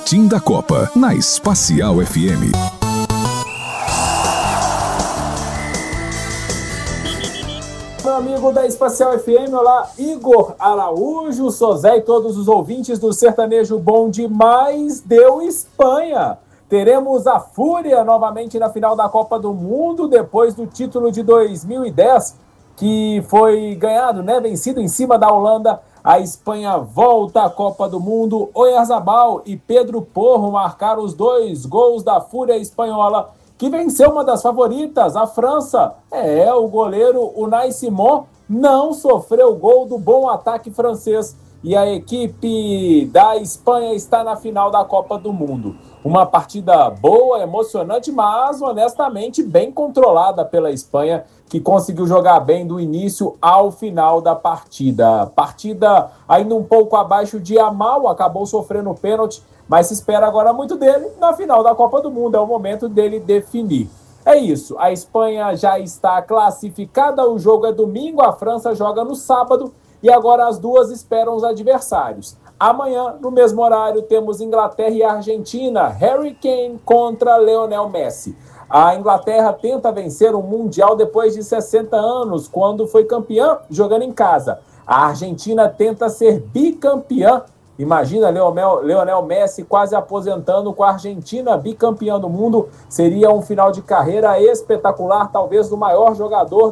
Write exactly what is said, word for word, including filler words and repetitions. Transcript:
Boletim da Copa, na Espacial F M. Meu amigo da Espacial F M, olá, Igor Araújo, Sozé e todos os ouvintes do Sertanejo Bom Demais. Deu Espanha. Teremos a Fúria novamente na final da Copa do Mundo, depois do título de dois mil e dez, que foi ganhado, né, vencido em cima da Holanda. A Espanha volta à Copa do Mundo. Oyarzabal e Pedro Porro marcaram os dois gols da Fúria espanhola, que venceu uma das favoritas, a França. É, o goleiro Unai Simon não sofreu gol do bom ataque francês. E a equipe da Espanha está na final da Copa do Mundo. Uma partida boa, emocionante, mas honestamente bem controlada pela Espanha, que conseguiu jogar bem do início ao final da partida. Partida ainda um pouco abaixo de Yamal, acabou sofrendo pênalti, mas se espera agora muito dele na final da Copa do Mundo. É o momento dele definir. É isso, a Espanha já está classificada, o jogo é domingo, a França joga no sábado e agora as duas esperam os adversários. Amanhã, no mesmo horário, temos Inglaterra e Argentina, Harry Kane contra Lionel Messi. A Inglaterra tenta vencer o Mundial depois de sessenta anos, quando foi campeã jogando em casa. A Argentina tenta ser bicampeã. Imagina Leonel, Lionel Messi quase aposentando com a Argentina bicampeã do mundo. Seria um final de carreira espetacular, talvez do maior jogador